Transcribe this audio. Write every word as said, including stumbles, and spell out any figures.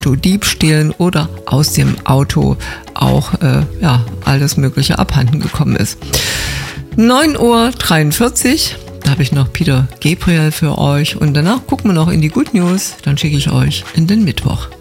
Diebstählen oder aus dem Auto auch äh, ja, alles Mögliche abhanden gekommen ist. neun Uhr dreiundvierzig, da habe ich noch Peter Gabriel für euch und danach gucken wir noch in die Good News, dann schicke ich euch in den Mittwoch.